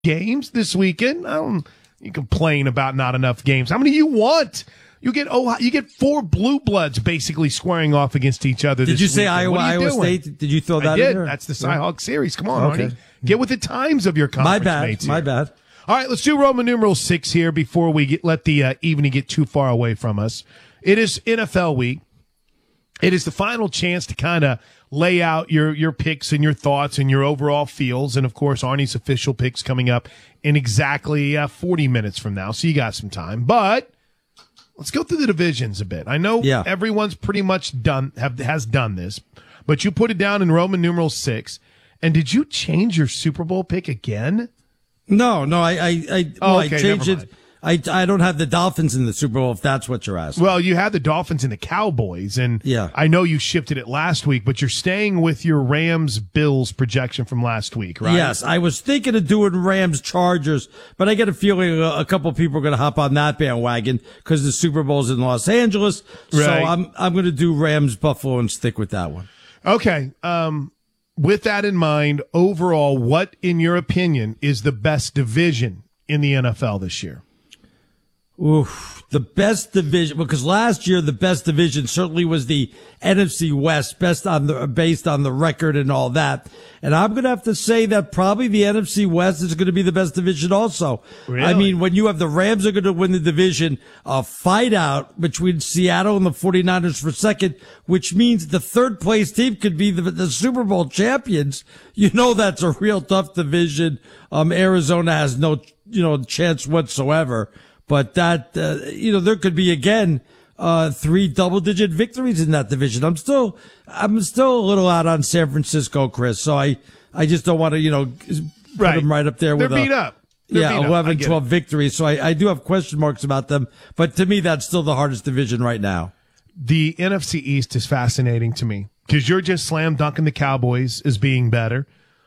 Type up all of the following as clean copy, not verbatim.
games this weekend. You complain about not enough games. How many do you want? You get 4 blue bloods basically squaring off against each other. Did you say weekend. Iowa State? Did you throw that in there? That's the Cyhawk series. Come on, Arnie. Get with the times of your conference mates. My bad. All right, let's do Roman numeral 6 here before we let the evening get too far away from us. It is NFL week. It is the final chance to kind of lay out your picks and your thoughts and your overall feels. And, of course, Arnie's official picks coming up in exactly 40 minutes from now, so you got some time. But let's go through the divisions a bit. I know everyone's pretty much has done this, but you put it down in Roman numeral 6. And did you change your Super Bowl pick again? No, I changed it. I don't have the Dolphins in the Super Bowl, if that's what you're asking. Well, you had the Dolphins and the Cowboys, and I know you shifted it last week, but you're staying with your Rams-Bills projection from last week, right? Yes, I was thinking of doing Rams-Chargers, but I get a feeling a couple people are going to hop on that bandwagon because the Super Bowl's in Los Angeles. Right. So I'm going to do Rams-Buffalo and stick with that one. Okay. With that in mind, overall, what, in your opinion, is the best division in the NFL this year? Oof, the best division, because last year the best division certainly was the NFC West, based on the record and all that. And I'm going to have to say that probably the NFC West is going to be the best division also. Really? I mean, when you have the Rams are going to win the division, a fight out between Seattle and the 49ers for second, which means the third place team could be the Super Bowl champions. You know, that's a real tough division. Arizona has no, chance whatsoever. But that, there could be again, 3 double-digit victories in that division. I'm still a little out on San Francisco, Chris. So I just don't want to, put them right up there with beat up. They're beat 11, 12 victories. So I do have question marks about them. But to me, that's still the hardest division right now. The NFC East is fascinating to me because you're just slam dunking the Cowboys as being better.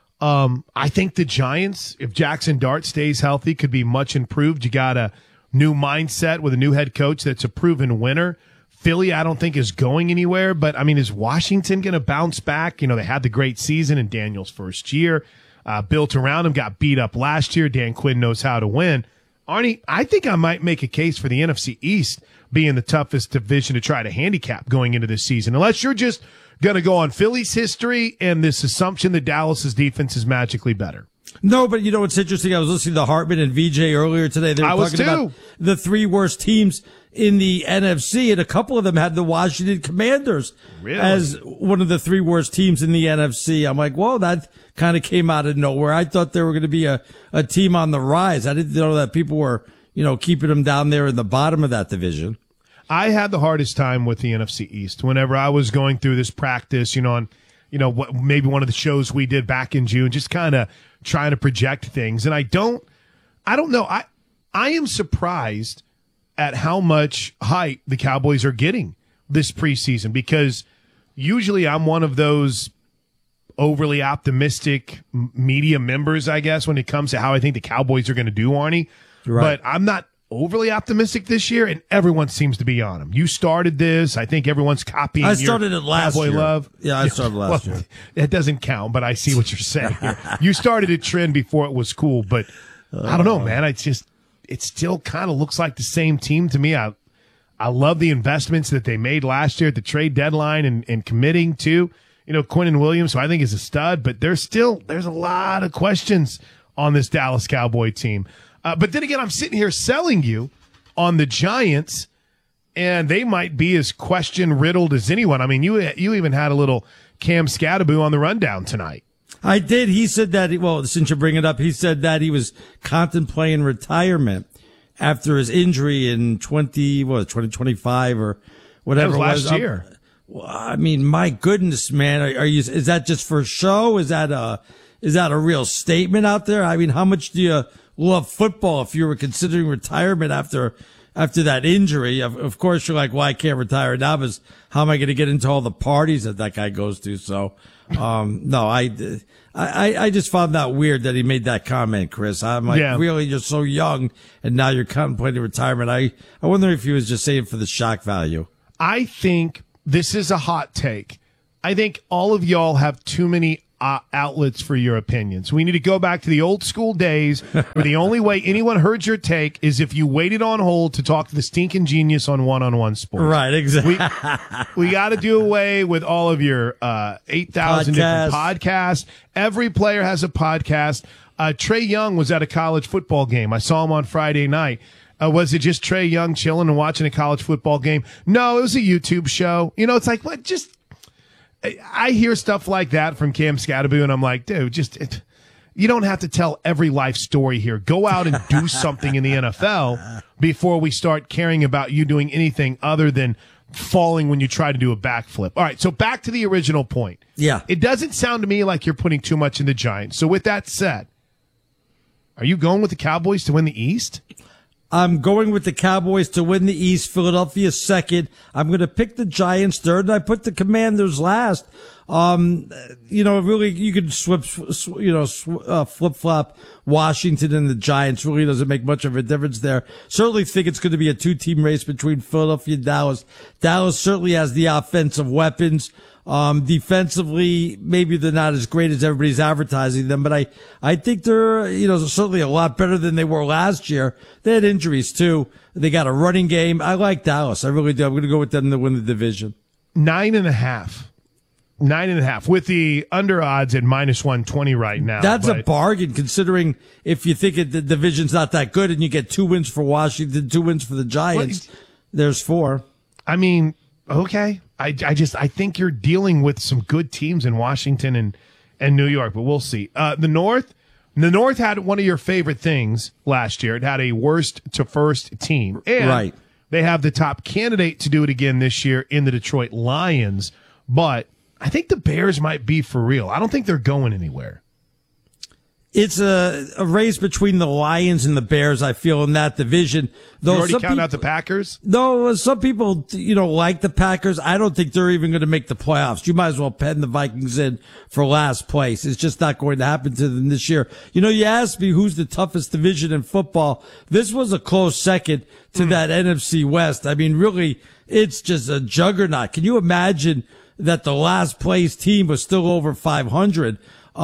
I think the Giants, if Jackson Dart stays healthy, could be much improved. You got a new mindset with a new head coach that's a proven winner. Philly, I don't think is going anywhere, but I mean, is Washington going to bounce back? They had the great season in Daniel's first year, built around him, got beat up last year. Dan Quinn knows how to win. Arnie, I think I might make a case for the NFC East being the toughest division to try to handicap going into this season, unless you're just going to go on Philly's history and this assumption that Dallas's defense is magically better. No, but what's interesting? I was listening to Hartman and VJ earlier today. They were talking about the 3 worst teams in the NFC, and a couple of them had the Washington Commanders as one of the 3 worst teams in the NFC. I'm like, whoa, that kind of came out of nowhere. I thought they were going to be a team on the rise. I didn't know that people were, keeping them down there in the bottom of that division. I had the hardest time with the NFC East whenever I was going through this practice, on, what maybe one of the shows we did back in June, just kind of trying to project things. And I don't know. I am surprised at how much hype the Cowboys are getting this preseason, because usually I'm one of those overly optimistic media members, I guess, when it comes to how I think the Cowboys are going to do, Arnie. Right. But I'm not overly optimistic this year, and everyone seems to be on them. You started this. I think everyone's copying. I started it last year. Love. Yeah, I started last year. It doesn't count, but I see what you're saying here. You started a trend before it was cool, but I don't know, man. It still kind of looks like the same team to me. I love the investments that they made last year at the trade deadline and committing to, Quinnen Williams, who I think is a stud, but there's a lot of questions on this Dallas Cowboy team. But then again, I'm sitting here selling you on the Giants, and they might be as question-riddled as anyone. I mean, you even had a little Cam Scatterbo on the rundown tonight. I did. He said that, since you bring it up, he said that he was contemplating retirement after his injury in 2025 or whatever that was last year. I mean, my goodness, man, is that just for show? Is that a real statement out there? I mean, how much do you love football if you were considering retirement after that injury? Of course, you're like, well, I can't retire now, because how am I going to get into all the parties that guy goes to? So, no, I just found that weird that he made that comment, Chris. I'm like, really, you're so young and now you're contemplating retirement. I wonder if he was just saying for the shock value. I think this is a hot take. I think all of y'all have too many outlets for your opinions. We need to go back to the old school days where the only way anyone heard your take is if you waited on hold to talk to the stinking genius on one-on-one sports. Right, exactly. We got to do away with all of your 8,000 different podcasts. Every player has a podcast. Trae Young was at a college football game. I saw him on Friday night. Was it just Trae Young chilling and watching a college football game? No, it was a YouTube show. You know, it's like, what? I hear stuff like that from Cam Scatterby, and I'm like, dude, you don't have to tell every life story here. Go out and do something in the NFL before we start caring about you doing anything other than falling when you try to do a backflip. All right, so back to the original point. Yeah. It doesn't sound to me like you're putting too much in the Giants. So with that said, are you going with the Cowboys to win the East? I'm going with the Cowboys to win the East. Philadelphia second. I'm going to pick the Giants third, and I put the Commanders last. Really, you could flip flop Washington and the Giants. Really doesn't make much of a difference there. Certainly think it's going to be a 2-team race between Philadelphia and Dallas. Dallas certainly has the offensive weapons. Defensively, maybe they're not as great as everybody's advertising them, but I think they're, certainly a lot better than they were last year. They had injuries too. They got a running game. I like Dallas. I really do. I'm going to go with them to win the division. 9.5. 9.5 with the under odds at -120 right now. That's a bargain considering if you think the division's not that good and you get 2 wins for Washington, 2 wins for the Giants, there's 4. I mean, okay. I think you're dealing with some good teams in Washington and New York, but we'll see. The North had one of your favorite things last year. It had a worst to first team. And right. They have the top candidate to do it again this year in the Detroit Lions, but I think the Bears might be for real. I don't think they're going anywhere. It's a race between the Lions and the Bears, I feel, in that division. Though you already count out the Packers? No, some people, like the Packers. I don't think they're even going to make the playoffs. You might as well pen the Vikings in for last place. It's just not going to happen to them this year. You asked me who's the toughest division in football. This was a close second to that NFC West. I mean, really, it's just a juggernaut. Can you imagine that the last place team was still over 500?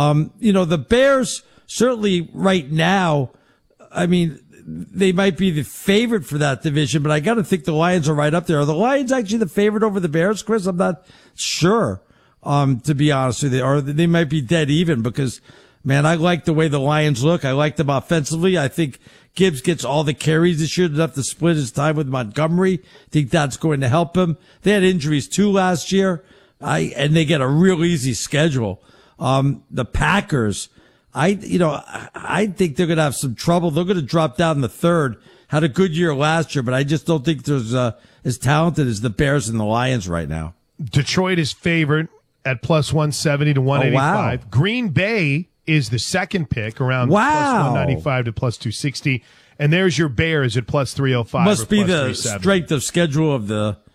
The Bears, certainly right now, I mean, they might be the favorite for that division, but I got to think the Lions are right up there. Are the Lions actually the favorite over the Bears, Chris? I'm not sure, to be honest with you. Or they might be dead even because, man, I like the way the Lions look. I like them offensively. I think Gibbs gets all the carries this year enough to split his time with Montgomery. I think that's going to help him. They had injuries too last year. And they get a real easy schedule. The Packers, I think they're going to have some trouble. They're going to drop down in the third. Had a good year last year, but I just don't think there's as talented as the Bears and the Lions right now. Detroit is favored at +170 to 185. Oh, wow. Green Bay is the second pick around +195 to +260. And there's your Bears at +305. Must be the strength of schedule of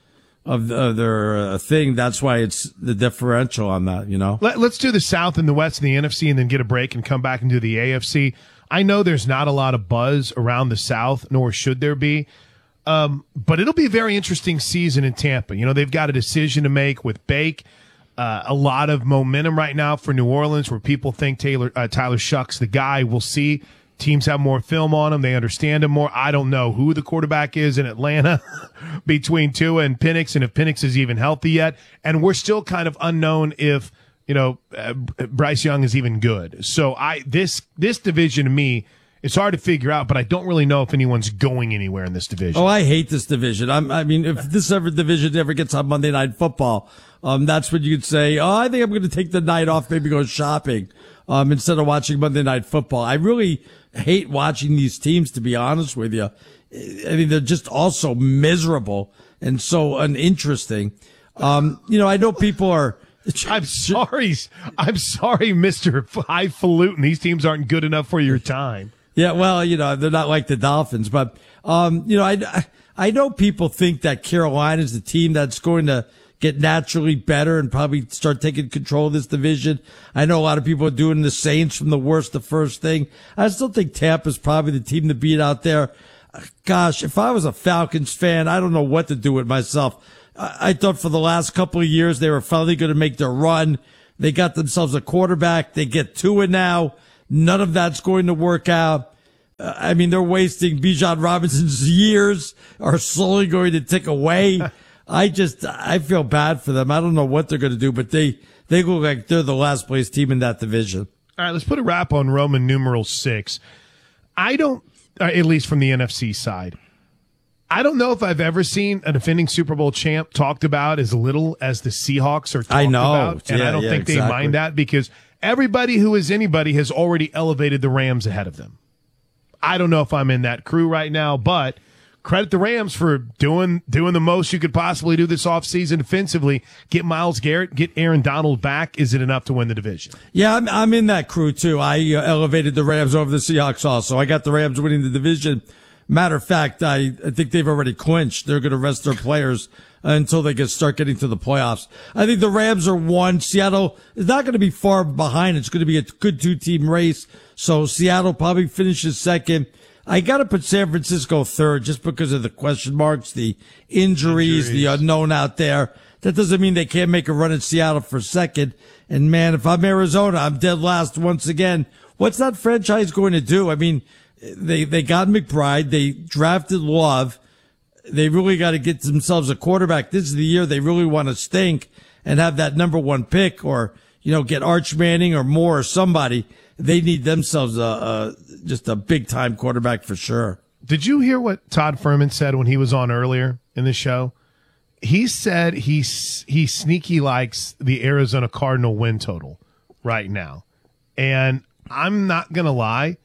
their thing. That's why it's the differential on that, Let's do the South and the West and the NFC and then get a break and come back and do the AFC. I know there's not a lot of buzz around the South, nor should there be. But it'll be a very interesting season in Tampa. They've got a decision to make with Bake. A lot of momentum right now for New Orleans where people think Tyler Shuck's the guy. We'll see. Teams have more film on him. They understand him more. I don't know who the quarterback is in Atlanta between Tua and Penix, and if Penix is even healthy yet. And we're still kind of unknown if, Bryce Young is even good. So this division to me, it's hard to figure out, but I don't really know if anyone's going anywhere in this division. Oh, I hate this division. If this division ever gets on Monday Night Football, that's when you could say, I think I'm going to take the night off, maybe go shopping, instead of watching Monday Night Football. I really hate watching these teams, to be honest with you. I mean, they're just all so miserable and so uninteresting. I know people are. I'm sorry, Mr. Highfalutin. These teams aren't good enough for your time. Yeah, well, they're not like the Dolphins, but, I know people think that Carolina is the team that's going to get naturally better and probably start taking control of this division. I know a lot of people are doing the Saints from the worst to first thing. I still think Tampa's probably the team to beat out there. Gosh, if I was a Falcons fan, I don't know what to do with myself. I thought for the last couple of years they were finally going to make their run. They got themselves a quarterback. They get Tua now. None of that's going to work out. They're wasting Bijan Robinson's years are slowly going to tick away. I feel bad for them. I don't know what they're going to do, but they look like they're the last place team in that division. All right, let's put a wrap on Roman numeral 6. I don't, at least from the NFC side, I don't know if I've ever seen a defending Super Bowl champ talked about as little as the Seahawks are talked about. And I don't think they mind that because everybody who is anybody has already elevated the Rams ahead of them. I don't know if I'm in that crew right now, but credit the Rams for doing the most you could possibly do this offseason defensively. Get Myles Garrett, get Aaron Donald back. Is it enough to win the division? Yeah, I'm in that crew too. I elevated the Rams over the Seahawks also. I got the Rams winning the division. Matter of fact, I think they've already clinched. They're going to rest their players until they start getting to the playoffs. I think the Rams are 1. Seattle is not going to be far behind. It's going to be a good 2-team race. So Seattle probably finishes 2nd. I got to put San Francisco 3rd just because of the question marks, the injuries, the unknown out there. That doesn't mean they can't make a run at Seattle for 2nd. And man, if I'm Arizona, I'm dead last once again. What's that franchise going to do? They got McBride. They drafted Love. They really got to get themselves a quarterback. This is the year they really want to stink and have that number 1 pick or, get Arch Manning or Moore or somebody. They need themselves just a big time quarterback for sure. Did you hear what Todd Furman said when he was on earlier in the show? He said he sneaky likes the Arizona Cardinal win total right now. And I'm not going to lie.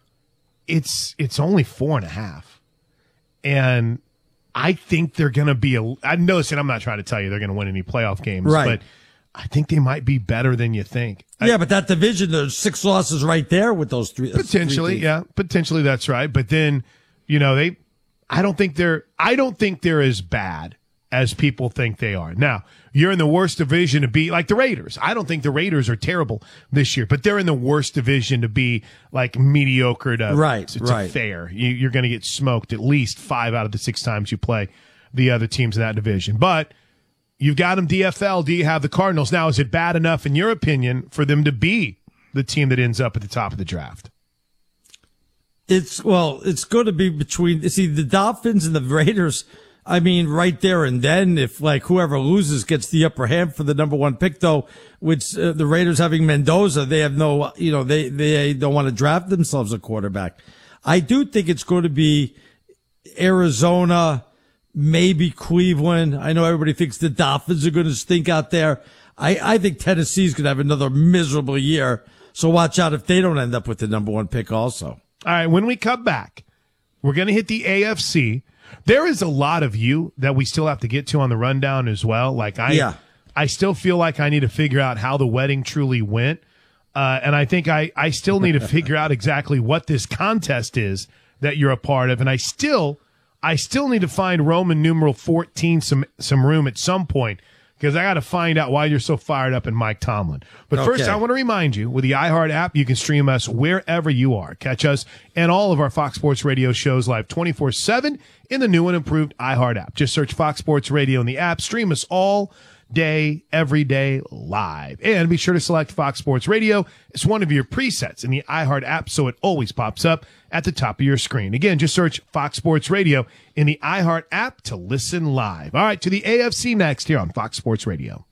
It's only 4.5. And I think they're going to be I noticed, and I'm not trying to tell you they're going to win any playoff games, right. But I think they might be better than you think. Yeah, but that division, there's 6 losses right there with those 3. Potentially, yeah. Potentially that's right. But then, I don't think they're as bad as people think they are. Now, you're in the worst division to be like the Raiders. I don't think the Raiders are terrible this year, but they're in the worst division to be like mediocre to fair. You're going to get smoked at least 5 out of the 6 times you play the other teams in that division. But you've got them DFL. Do you have the Cardinals? Now, is it bad enough, in your opinion, for them to be the team that ends up at the top of the draft? It's going to be between, the Dolphins and the Raiders. Right there and then, if whoever loses gets the upper hand for the number 1 pick, though, which the Raiders having Mendoza, they have no, they don't want to draft themselves a quarterback. I do think it's going to be Arizona, maybe Cleveland. I know everybody thinks the Dolphins are going to stink out there. I think Tennessee's going to have another miserable year. So watch out if they don't end up with the number 1 pick also. All right. When we come back, we're going to hit the AFC. There is a lot of you that we still have to get to on the rundown as well. I still feel like I need to figure out how the wedding truly went. And I think I still need to figure out exactly what this contest is that you're a part of. And I still need to find Roman numeral 14 some room at some point because I got to find out why you're so fired up in Mike Tomlin. But First, I want to remind you, with the iHeart app, you can stream us wherever you are. Catch us and all of our Fox Sports Radio shows live 24/7 in the new and improved iHeart app. Just search Fox Sports Radio in the app. Stream us all day, every day, live. And be sure to select Fox Sports Radio as one of your presets in the iHeart app so it always pops up at the top of your screen. Again, just search Fox Sports Radio in the iHeart app to listen live. All right, to the AFC next here on Fox Sports Radio.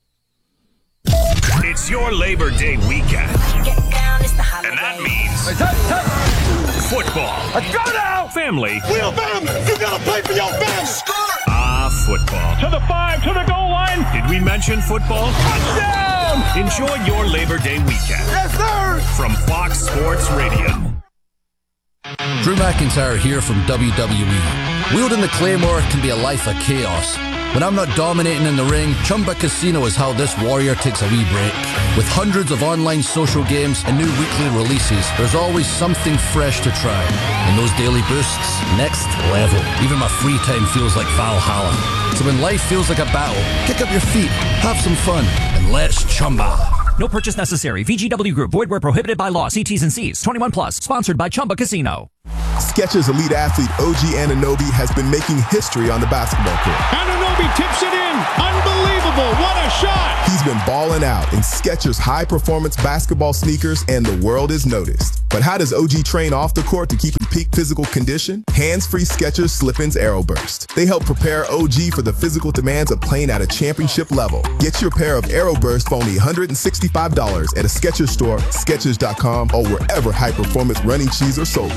It's your Labor Day weekend. And that means football. Let's go now! Family. Real family! You gotta play for your family! Football. To the 5, to the goal line! Did we mention football? Touchdown! Enjoy your Labor Day weekend. Yes, sir! From Fox Sports Radio. Drew McIntyre here from WWE. Wielding the Claymore can be a life of chaos. When I'm not dominating in the ring, Chumba Casino is how this warrior takes a wee break. With hundreds of online social games and new weekly releases, there's always something fresh to try. And those daily boosts, next level. Even my free time feels like Valhalla. So when life feels like a battle, kick up your feet, have some fun, and let's Chumba. No purchase necessary. VGW Group. Void where prohibited by law. See T's and C's. 21 plus. Sponsored by Chumba Casino. Skechers elite athlete OG Anunoby has been making history on the basketball court. Anunoby tips it in. Unbelievable. What a shot. He's been balling out in Skechers high-performance basketball sneakers, and the world is noticed. But how does OG train off the court to keep in peak physical condition? Hands-free Skechers Slip-ins AeroBurst. They help prepare OG for the physical demands of playing at a championship level. Get your pair of AeroBurst for only $165 at a Skechers store, Skechers.com, or wherever high-performance running shoes are sold.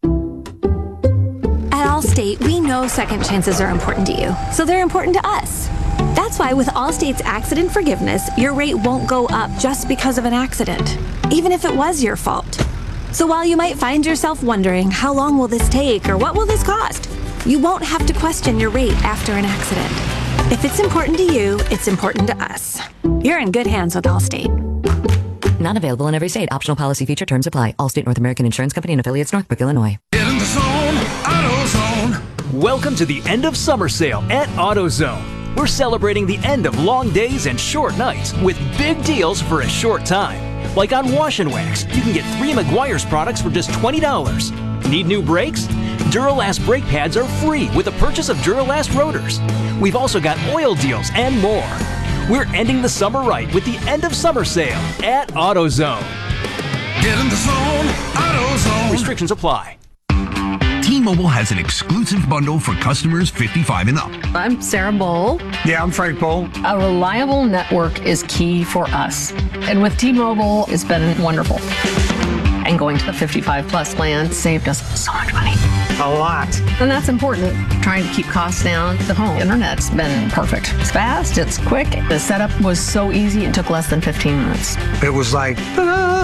At Allstate, we know second chances are important to you, so they're important to us. That's why with Allstate's accident forgiveness, your rate won't go up just because of an accident, even if it was your fault. So while you might find yourself wondering, how long will this take or what will this cost? You won't have to question your rate after an accident. If it's important to you, it's important to us. You're in good hands with Allstate. Not available in every state. Optional policy feature terms apply. Allstate North American Insurance Company and affiliates, Northbrook, Illinois. Get in the zone, AutoZone. Welcome to the end of summer sale at AutoZone. We're celebrating the end of long days and short nights with big deals for a short time. Like on Wash and Wax, you can get 3 Meguiar's products for just $20. Need new brakes? Duralast brake pads are free with the purchase of Duralast rotors. We've also got oil deals and more. We're ending the summer right with the end of summer sale at AutoZone. Get in the zone, AutoZone. Restrictions apply. T-Mobile has an exclusive bundle for customers 55 and up. I'm Sarah Bowl. Yeah, I'm Frank Bowl. A reliable network is key for us. And with T-Mobile, it's been wonderful. And going to the 55 plus plan saved us so much money. A lot. And that's important. Trying to keep costs down. The home internet's been perfect. It's fast, it's quick. The setup was so easy, it took less than 15 minutes. It was like, ta-da!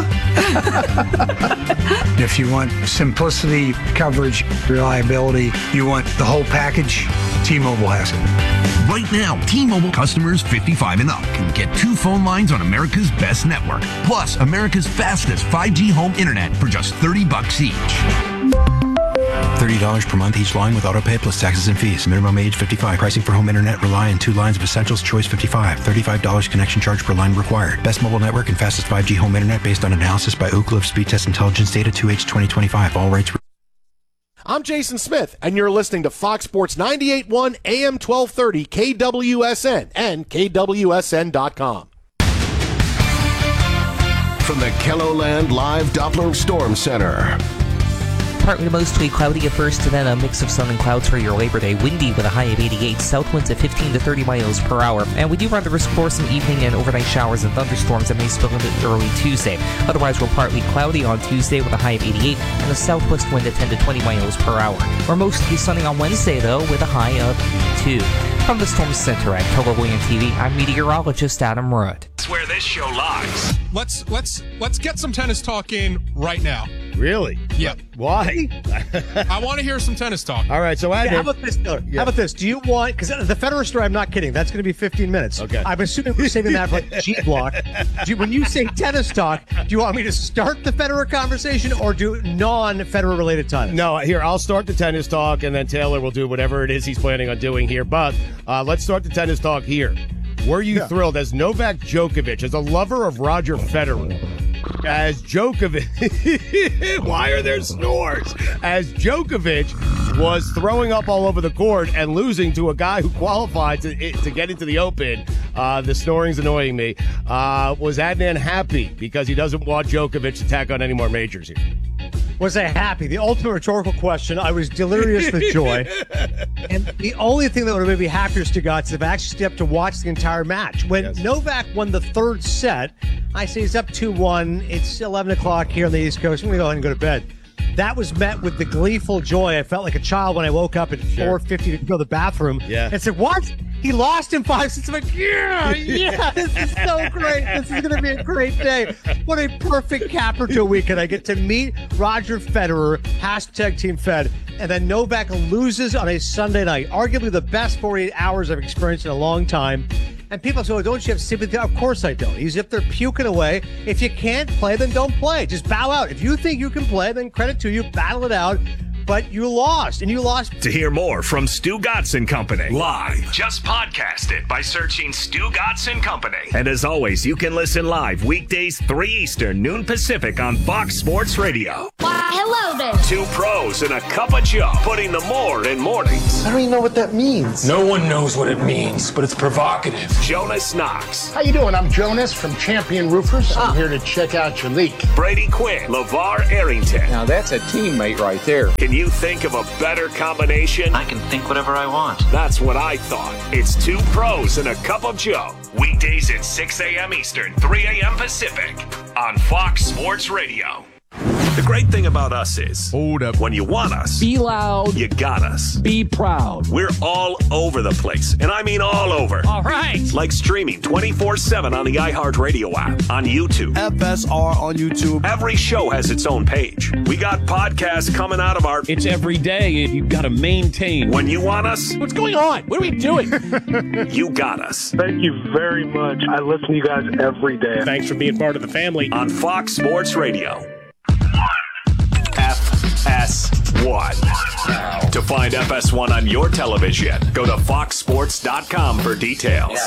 If you want simplicity, coverage, reliability, you want the whole package, T-Mobile has it. Right now, T-Mobile customers 55 and up can get 2 phone lines on America's best network, plus America's fastest 5G home internet for just $30 each. $30 per month each line with autopay plus taxes and fees. Minimum age 55. Pricing for home internet rely on 2 lines of Essentials Choice 55. $35 connection charge per line required. Best mobile network and fastest 5G home internet based on analysis by Ookla of Speed Test Intelligence data 2H 2025. All rights. I'm Jason Smith, and you're listening to Fox Sports 98.1 AM 1230 KWSN and KWSN.com. From the KELOLAND Live Doppler Storm Center. Partly to mostly cloudy at first, and then a mix of sun and clouds for your Labor Day. Windy with a high of 88, south winds at 15 to 30 miles per hour. And we do run the risk for some evening and overnight showers and thunderstorms that may spill into early Tuesday. Otherwise, we're partly cloudy on Tuesday with a high of 88 and a southwest wind at 10 to 20 miles per hour. We're mostly sunny on Wednesday, though, with a high of 2. From the Storm Center at Keller Williams TV, I'm meteorologist Adam Rudd. That's where this show lies. Let's get some tennis talk in right now. Really? Yeah. Why? I want to hear some tennis talk. All right, so Adam. How about this, Taylor? Yeah. How about this? Do you want, because the Federer story, I'm not kidding, that's going to be 15 minutes. Okay. I'm assuming we're saving that for like G-Block. When you say tennis talk, do you want me to start the Federer conversation or do non-Federer related tennis? No, here, I'll start the tennis talk, and then Taylor will do whatever it is he's planning on doing here. But let's start the tennis talk here. Were you thrilled as Novak Djokovic, as a lover of Roger Federer, as Djokovic, why are there snores? As Djokovic was throwing up all over the court and losing to a guy who qualified to get into the Open, the snoring's annoying me, was Adnan happy because he doesn't want Djokovic to tack on any more majors here? Was I happy? The ultimate rhetorical question. I was delirious with joy. And the only thing that would have made me happier, Stugatz, is if I actually stepped to watch the entire match. When Novak won the third set, I say he's up 2-1. It's 11 o'clock here on the East Coast. I'm going to go ahead and go to bed. That was met with the gleeful joy. I felt like a child when I woke up at 4:50 to go to the bathroom. Yeah. And said, what? He lost in 5 sets. I'm like, yeah, this is so great. This is going to be a great day. What a perfect capper to a weekend. I get to meet Roger Federer, hashtag Team Fed, and then Novak loses on a Sunday night. Arguably the best 48 hours I've experienced in a long time. And people say, oh, don't you have sympathy? Of course I don't. He's if they're puking away. If you can't play, then don't play. Just bow out. If you think you can play, then credit to you. Battle it out. But you lost, and you lost. To hear more from Stugatz and Company live, just podcast it by searching Stugatz and Company. And as always, you can listen live weekdays 3 Eastern, noon Pacific on Fox Sports Radio. Why, Hello there. Two pros and a cup of Joe, putting the more in mornings. I don't even know what that means. No one knows what it means, but it's provocative. Jonas Knox. How you doing? I'm Jonas from Champion Roofers. I'm here to check out your leak. Brady Quinn. LeVar Arrington. Now that's a teammate right there. Can you think of a better combination? I can think whatever I want. That's what I thought. It's two pros and a cup of Joe. Weekdays at 6 a.m. Eastern, 3 a.m. Pacific on Fox Sports Radio. The great thing about us is, hold up, when you want us, be loud, you got us. Be proud. We're all over the place, and I mean all over. All right. Like streaming 24/7 on the iHeartRadio app, on YouTube. FSR on YouTube. Every show has its own page. We got podcasts coming out of our... It's every day, and you've got to maintain. When you want us... What's going on? What are we doing? You got us. Thank you very much. I listen to you guys every day. Thanks for being part of the family. On Fox Sports Radio. FS1. To find FS1 on your television, go to foxsports.com for details.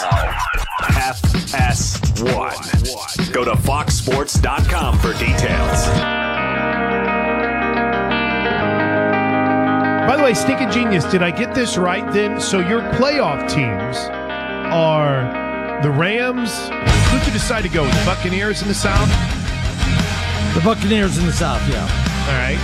FS1. Go to foxsports.com for details. By the way, Stinking Genius, did I get this right then? So your playoff teams are the Rams. Who'd you decide to go with? The Buccaneers in the South? The Buccaneers in the South, yeah. All right.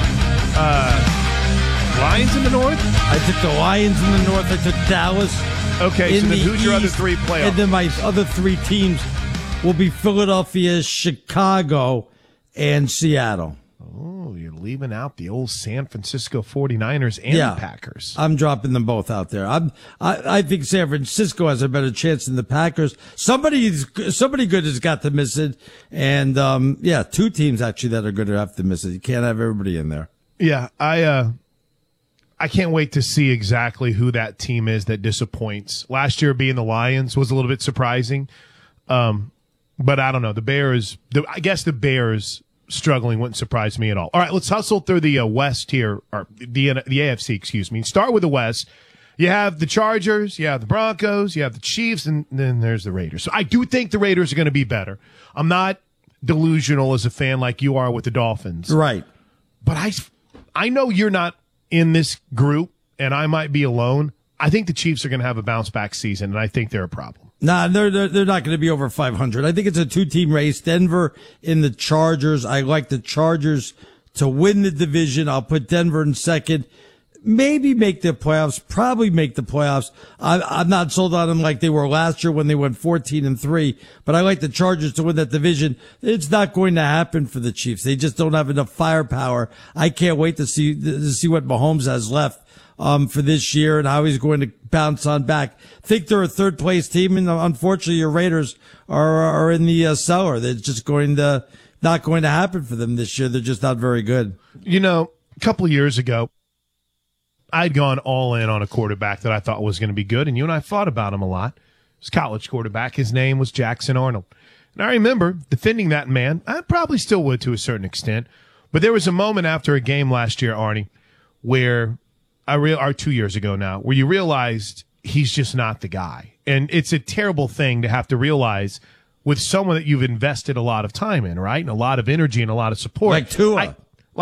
Lions in the North? I took the Lions in the North. I took Dallas. Okay, so then who's your other three playoffs? And then my other three teams will be Philadelphia, Chicago, and Seattle. Oh, you're leaving out the old San Francisco 49ers and the Packers. I'm dropping them both out there. I think San Francisco has a better chance than the Packers. Somebody good has got to miss it. And, two teams actually that are good have to miss it. You can't have everybody in there. Yeah, I can't wait to see exactly who that team is that disappoints. Last year being the Lions was a little bit surprising. But I don't know. I guess the Bears struggling wouldn't surprise me at all. All right, let's hustle through the West here, or the AFC, excuse me. Start with the West. You have the Chargers, you have the Broncos, you have the Chiefs, and then there's the Raiders. So I do think the Raiders are going to be better. I'm not delusional as a fan like you are with the Dolphins. Right. But I know you're not in this group, and I might be alone. I think the Chiefs are going to have a bounce-back season, and I think they're a problem. Nah, they're not going to be over 500. I think it's a two-team race. Denver in the Chargers. I like the Chargers to win the division. I'll put Denver in second. Maybe make the playoffs. Probably make the playoffs. I'm not sold on them like they were last year when they went 14-3. But I like the Chargers to win that division. It's not going to happen for the Chiefs. They just don't have enough firepower. I can't wait to see what Mahomes has left for this year and how he's going to bounce on back. Think they're a third place team, and unfortunately your Raiders are in the cellar. They're just not going to happen for them this year. They're just not very good. You know, a couple of years ago, I'd gone all in on a quarterback that I thought was going to be good, and you and I thought about him a lot. His college quarterback, his name was Jackson Arnold. And I remember defending that man. I probably still would to a certain extent. But there was a moment after a game last year, Arnie, where 2 years ago now, where you realized he's just not the guy. And it's a terrible thing to have to realize with someone that you've invested a lot of time in, right? And a lot of energy and a lot of support. Like Tua.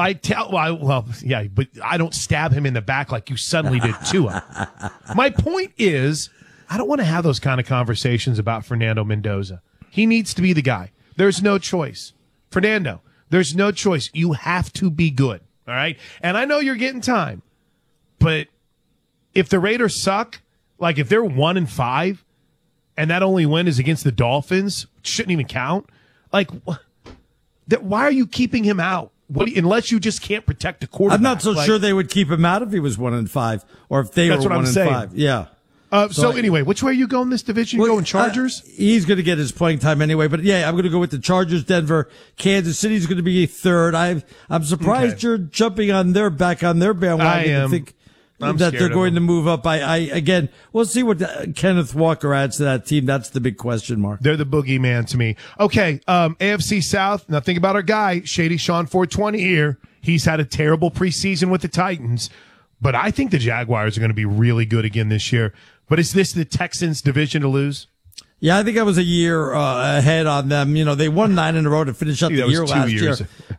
Yeah, but I don't stab him in the back like you suddenly did Tua. My point is, I don't want to have those kind of conversations about Fernando Mendoza. He needs to be the guy. There's no choice. Fernando, there's no choice. You have to be good, all right? And I know you're getting time. But if the Raiders suck, like if they're 1-5, and that only win is against the Dolphins, shouldn't even count. Like, why are you keeping him out? Unless you just can't protect the quarterback. I'm not so sure they would keep him out if he was 1-5, or if they were 1-5. Yeah. So anyway, which way are you going this division? You going Chargers? He's going to get his playing time anyway. But yeah, I'm going to go with the Chargers. Denver, Kansas City's going to be third. I'm surprised you're jumping on their bandwagon. I am. To think that they're going to move up. Again, we'll see what Kenneth Walker adds to that team. That's the big question mark. They're the boogeyman to me. Okay, AFC South. Now think about our guy, Shady Sean 420 here. He's had a terrible preseason with the Titans, but I think the Jaguars are going to be really good again this year. But is this the Texans' division to lose? Yeah, I think I was a year ahead on them. You know, they won 9 in a row to finish up the year last year.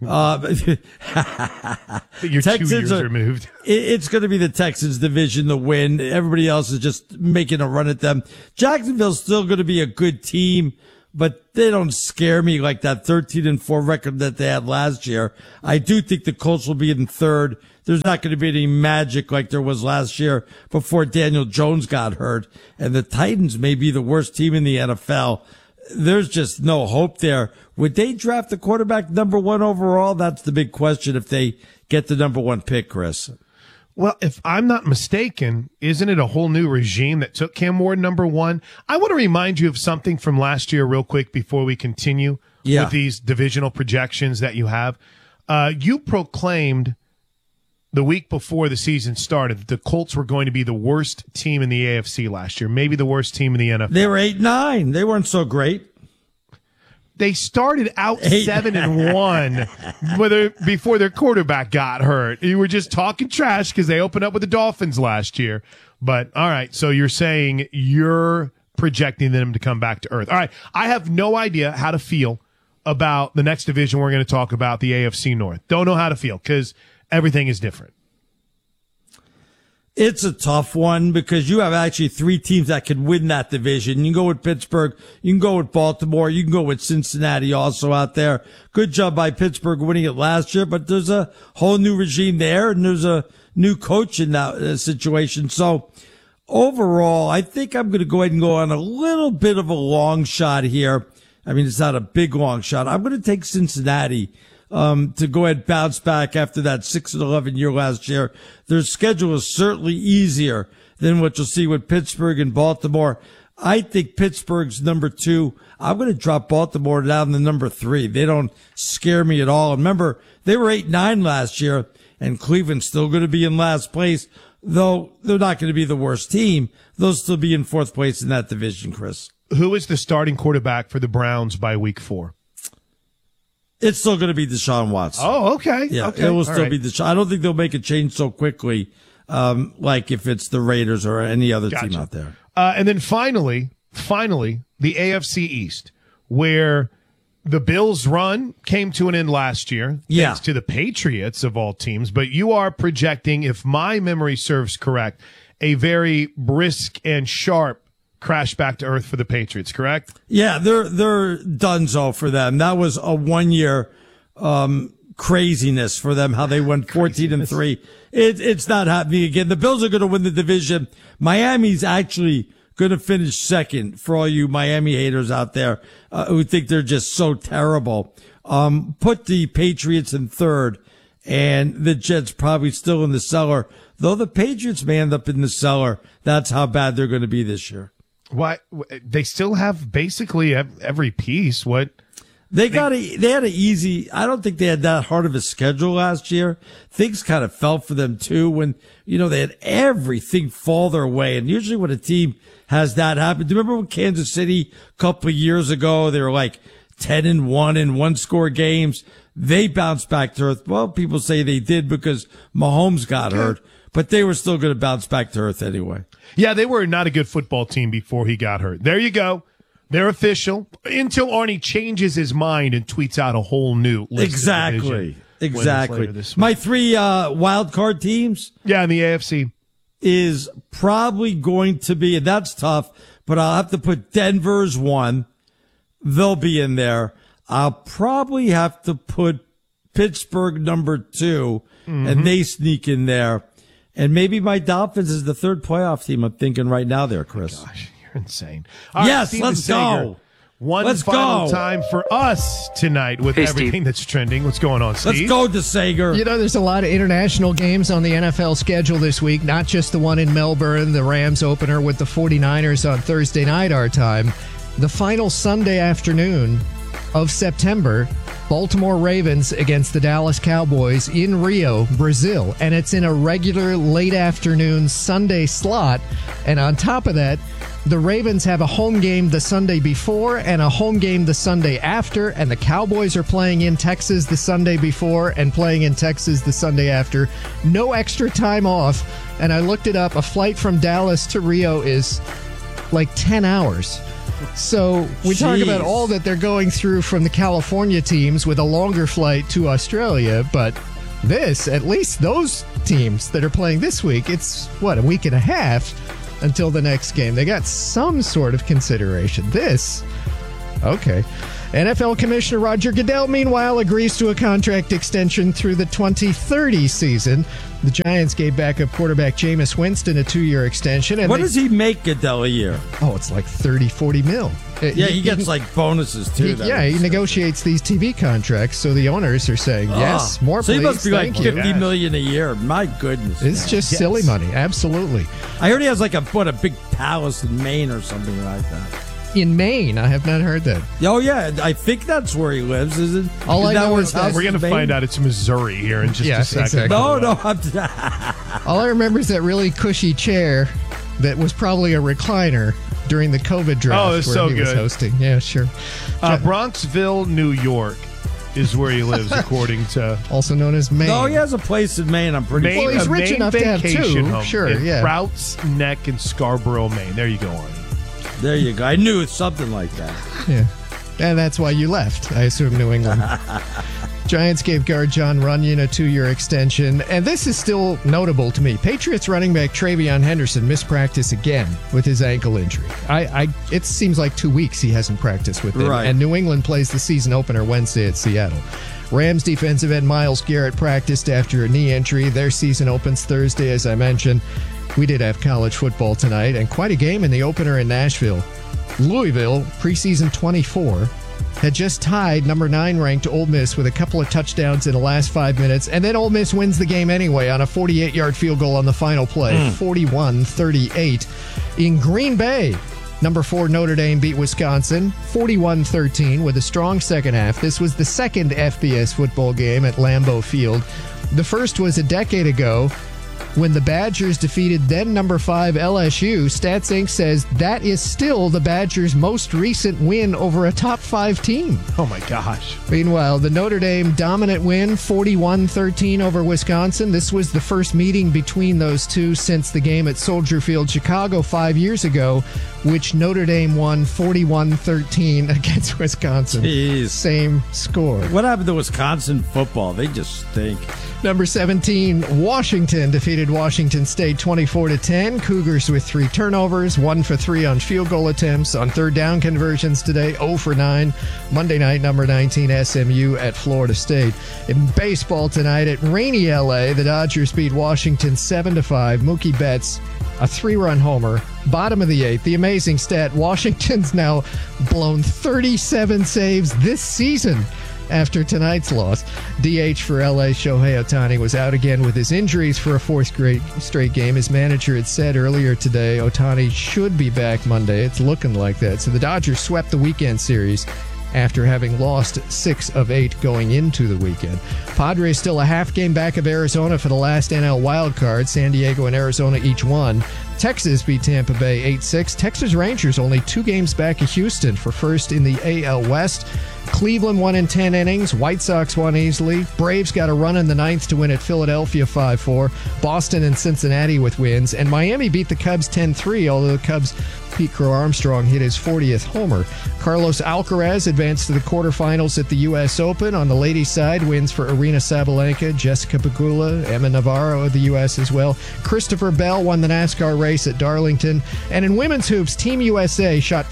You're Texans 2 years removed. It's going to be the Texans division to win. Everybody else is just making a run at them. Jacksonville's still going to be a good team, but they don't scare me like that 13-4 record that they had last year. I do think the Colts will be in third. There's not going to be any magic like there was last year before Daniel Jones got hurt. And the Titans may be the worst team in the NFL. There's just no hope there. Would they draft the quarterback number 1 overall? That's the big question if they get the number 1 pick, Chris. Well, if I'm not mistaken, isn't it a whole new regime that took Cam Ward number 1? I want to remind you of something from last year real quick before we continue with these divisional projections that you have. You proclaimed the week before the season started that the Colts were going to be the worst team in the AFC last year, maybe the worst team in the NFL. They were 8-9. They weren't so great. They started out 7-1 before their quarterback got hurt. You were just talking trash because they opened up with the Dolphins last year. But all right, so you're saying you're projecting them to come back to earth. All right, I have no idea how to feel about the next division we're going to talk about, the AFC North. Don't know how to feel because everything is different. It's a tough one because you have actually 3 teams that can win that division. You can go with Pittsburgh. You can go with Baltimore. You can go with Cincinnati also out there. Good job by Pittsburgh winning it last year, but there's a whole new regime there and there's a new coach in that situation. So overall, I think I'm going to go ahead and go on a little bit of a long shot here. I mean, it's not a big long shot. I'm going to take Cincinnati to go ahead and bounce back after that 6-11 year last year. Their schedule is certainly easier than what you'll see with Pittsburgh and Baltimore. I think Pittsburgh's number 2. I'm going to drop Baltimore down to number 3. They don't scare me at all. Remember, they were 8-9 last year, and Cleveland's still going to be in last place, though they're not going to be the worst team. They'll still be in 4th place in that division, Chris. Who is the starting quarterback for the Browns by week 4? It's still going to be Deshaun Watson. Oh, okay. Yeah, okay. It will still be Deshaun. I don't think they'll make a change so quickly, like if it's the Raiders or any other team out there. And then finally, the AFC East, where the Bills' run came to an end last year, thanks to the Patriots of all teams. But you are projecting, if my memory serves correct, a very brisk and sharp crash back to earth for the Patriots, correct? Yeah, they're donezo for them. That was a 1-year craziness for them, how they went 14-3. It's not happening again. The Bills are going to win the division. Miami's actually going to finish second for all you Miami haters out there who think they're just so terrible. Put the Patriots in third, and the Jets probably still in the cellar. Though the Patriots may end up in the cellar, that's how bad they're going to be this year. Why they still have basically every piece. What they had an easy. I don't think they had that hard of a schedule last year. Things kind of fell for them too when they had everything fall their way. And usually when a team has that happen, do you remember when Kansas City a couple of years ago they were like 10-1 in 1-score games? They bounced back to earth. Well, people say they did because Mahomes got hurt, but they were still going to bounce back to earth anyway. Yeah, they were not a good football team before he got hurt. There you go. They're official until Arnie changes his mind and tweets out a whole new list. Exactly. My 3 wild card teams. Yeah, in the AFC is probably going to be, and that's tough, but I'll have to put Denver's 1. They'll be in there. I'll probably have to put Pittsburgh number 2, and they sneak in there. And maybe my Dolphins is the 3rd playoff team I'm thinking right now there, Chris. Oh gosh, you're insane. Yes, let's go. Let's final time for us tonight with everything that's trending. What's going on, Steve? Let's go, DeSager. There's a lot of international games on the NFL schedule this week, not just the one in Melbourne, the Rams opener with the 49ers on Thursday night our time. The final Sunday afternoon of September, Baltimore Ravens against the Dallas Cowboys in Rio, Brazil. And it's in a regular late afternoon Sunday slot. And on top of that, the Ravens have a home game the Sunday before and a home game the Sunday after. And the Cowboys are playing in Texas the Sunday before and playing in Texas the Sunday after. No extra time off. And I looked it up. A flight from Dallas to Rio is like 10 hours. So we talk Jeez. about all that they're going through from the California teams with a longer flight to Australia, but this, at least those teams that are playing this week, it's, a week and a half until the next game. They got some sort of consideration. This, okay. NFL Commissioner Roger Goodell, meanwhile, agrees to a contract extension through the 2030 season. The Giants gave backup quarterback Jameis Winston a 2-year extension. And what does he make Goodell a year? Oh, it's like 30, 40 mil. Yeah, he gets like bonuses too. He negotiates these TV contracts, so the owners are saying, yes, more so please. he must be like thank you. $50 million a year. My goodness. It's just silly money. Absolutely. I heard he has like a big palace in Maine or something like that. In Maine, I have not heard that. Oh, yeah. I think that's where he lives. Is it? All I know is we're going to find out it's Missouri here in just a second. Exactly. No. All I remember is that really cushy chair that was probably a recliner during the COVID draft. Oh, it's where so he good. was hosting. Yeah, sure. Bronxville, New York is where he lives, according to... Also known as Maine. No, he has a place in Maine, I'm pretty sure. Well, he's rich enough to have two. Home Sure, in yeah. Prouts Neck in Scarborough, Maine. There you go, Arnie. There you go. I knew it's something like that. Yeah. And that's why you left, I assume, New England. Giants gave guard John Runyon a 2-year extension, and this is still notable to me. Patriots running back TreVeyon Henderson missed practice again with his ankle injury. It seems like 2 weeks he hasn't practiced with it, Right. and New England plays the season opener Wednesday at Seattle. Rams defensive end Myles Garrett practiced after a knee injury. Their season opens Thursday, as I mentioned. We did have college football tonight, and quite a game in the opener in Nashville. Louisville, preseason 24, had just tied number 9 ranked Ole Miss with a couple of touchdowns in the last 5 minutes, and then Ole Miss wins the game anyway on a 48-yard field goal on the final play, 41-38. In Green Bay, number 4 Notre Dame beat Wisconsin 41-13 with a strong second half. This was the second FBS football game at Lambeau Field. The first was a decade ago when the Badgers defeated then number 5 LSU. Stats Inc. says that is still the Badgers' most recent win over a top 5 team. Oh, my gosh. Meanwhile, the Notre Dame dominant win, 41-13 over Wisconsin. This was the first meeting between those two since the game at Soldier Field, Chicago 5 years ago, which Notre Dame won 41-13 against Wisconsin. Jeez. Same score. What happened to Wisconsin football? They just stink. Number 17, Washington defeated Washington State 24-10. Cougars with 3 turnovers, 1 for 3 on field goal attempts. On third down conversions today, 0 for 9. Monday night, number 19, SMU at Florida State. In baseball tonight at rainy LA, the Dodgers beat Washington 7-5. Mookie Betts, a 3-run homer. Bottom of the 8th. The amazing stat, Washington's now blown 37 saves this season. After tonight's loss, DH for LA, Shohei Ohtani, was out again with his injuries for a 4th straight game. His manager had said earlier today Ohtani should be back Monday. It's looking like that. So the Dodgers swept the weekend series after having lost 6 of 8 going into the weekend. Padres still a half game back of Arizona for the last NL wild card. San Diego and Arizona each won. Texas beat Tampa Bay 8-6. Texas Rangers only 2 games back of Houston for first in the AL West. Cleveland won in 10 innings. White Sox won easily. Braves got a run in the 9th to win at Philadelphia 5-4. Boston and Cincinnati with wins. And Miami beat the Cubs 10-3, although the Cubs' Pete Crow Armstrong hit his 40th homer. Carlos Alcaraz advanced to the quarterfinals at the U.S. Open. On the ladies' side, wins for Arina Sabalenka, Jessica Pegula, Emma Navarro of the U.S. as well. Christopher Bell won the NASCAR race at Darlington. And in women's hoops, Team USA shot